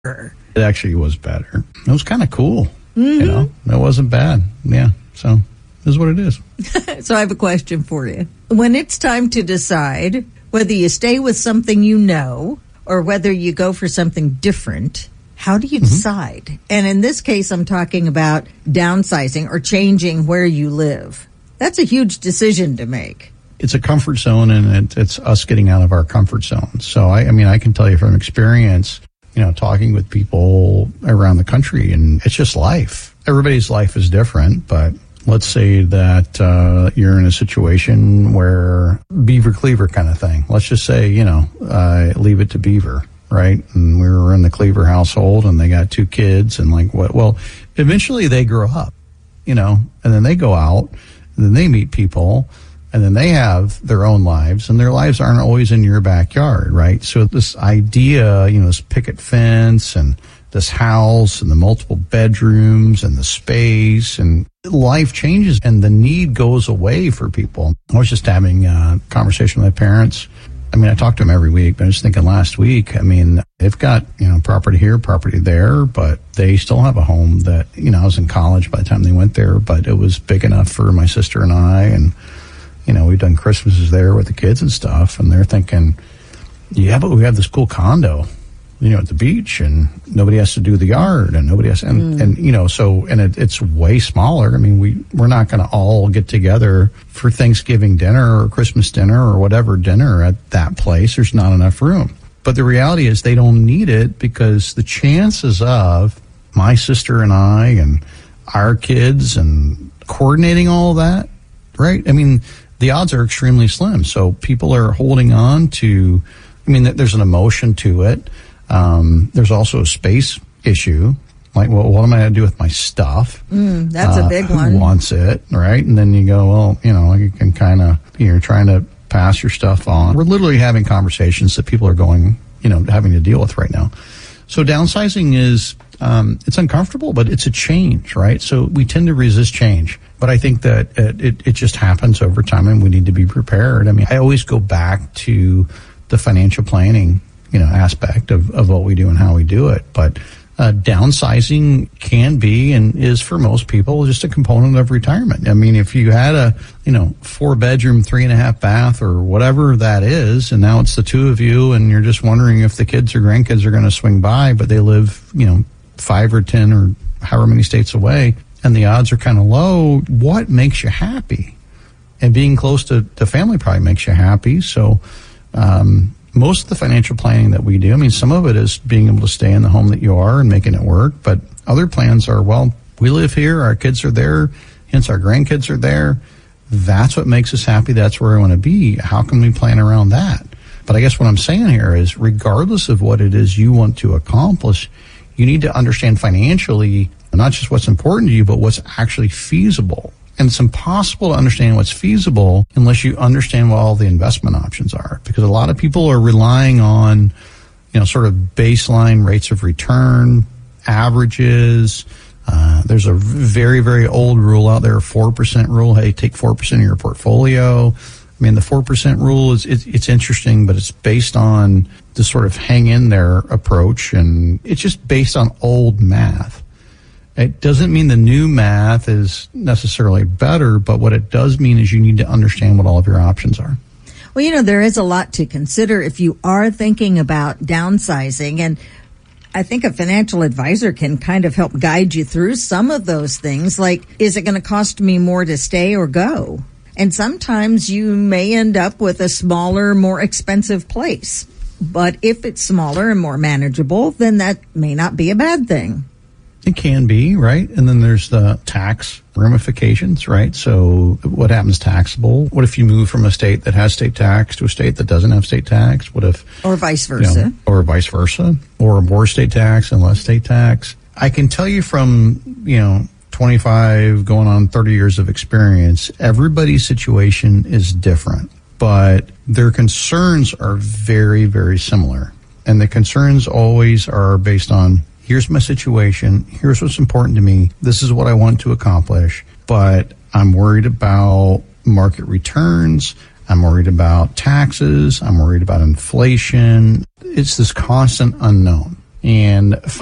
It actually was better. It was kind of cool. It wasn't bad. Yeah. So it is what it is. So I have a question for you. When it's time to decide whether you stay with something you know or whether you go for something different, how do you decide? And in this case, I'm talking about downsizing or changing where you live. That's a huge decision to make. It's a comfort zone, and it's us getting out of our comfort zone. So, I can tell you from experience, talking with people around the country, and it's just life. Everybody's life is different, but let's say that you're in a situation where Beaver Cleaver kind of thing. Let's just say, leave it to Beaver, right? And we were in the Cleaver household, and they got 2 kids, and well, eventually they grow up, and then they go out, and then they meet people, and then they have their own lives, and their lives aren't always in your backyard, right? So this idea, this picket fence and this house and the multiple bedrooms and the space, and life changes and the need goes away for people. I was just having a conversation with my parents. I talk to them every week, but I was thinking last week, they've got, property here, property there, but they still have a home that, I was in college by the time they went there, but it was big enough for my sister and I, and we've done Christmases there with the kids and stuff, and they're thinking, yeah, but we have this cool condo, at the beach, and nobody has to do the yard, and nobody has, it's way smaller. We're not going to all get together for Thanksgiving dinner or Christmas dinner or whatever dinner at that place. There's not enough room. But the reality is they don't need it, because the chances of my sister and I and our kids and coordinating all that, right? The odds are extremely slim. So people are holding on to, there's an emotion to it. There's also a space issue. Like, well, what am I going to do with my stuff? That's a big one. Who wants it, right? And then you go, well, you can kind of, you're trying to pass your stuff on. We're literally having conversations that people are going, having to deal with right now. So downsizing is, it's uncomfortable, but it's a change, right? So we tend to resist change. But I think that it just happens over time, and we need to be prepared. I always go back to the financial planning, aspect of what we do and how we do it. But downsizing can be and is for most people just a component of retirement. If you had a 4-bedroom, 3.5 bath or whatever that is, and now it's the 2 of you, and you're just wondering if the kids or grandkids are going to swing by, but they live 5 or 10 or however many states away, and the odds are kind of low, what makes you happy? And being close to family probably makes you happy. So most of the financial planning that we do, some of it is being able to stay in the home that you are and making it work, but other plans are, well, we live here, our kids are there, hence our grandkids are there. That's what makes us happy. That's where I want to be. How can we plan around that? But I guess what I'm saying here is, regardless of what it is you want to accomplish, you need to understand financially not just what's important to you, but what's actually feasible. And it's impossible to understand what's feasible unless you understand what all the investment options are. Because a lot of people are relying on, sort of baseline rates of return, averages. There's a very, very old rule out there, 4% rule. Hey, take 4% of your portfolio. The 4% rule it's interesting, but it's based on the sort of hang in there approach, and it's just based on old math. It doesn't mean the new math is necessarily better, but what it does mean is you need to understand what all of your options are. Well, there is a lot to consider if you are thinking about downsizing, and I think a financial advisor can kind of help guide you through some of those things, like, is it going to cost me more to stay or go? And sometimes you may end up with a smaller, more expensive place. But if it's smaller and more manageable, then that may not be a bad thing. It can be, right? And then there's the tax ramifications, right? So what happens taxable? What if you move from a state that has state tax to a state that doesn't have state tax? What if... Or vice versa. Or vice versa. Or more state tax and less state tax. I can tell you from, 25 going on 30 years of experience, everybody's situation is different. But their concerns are very, very similar. And the concerns always are based on, here's my situation, here's what's important to me, this is what I want to accomplish, but I'm worried about market returns, I'm worried about taxes, I'm worried about inflation. It's this constant unknown. and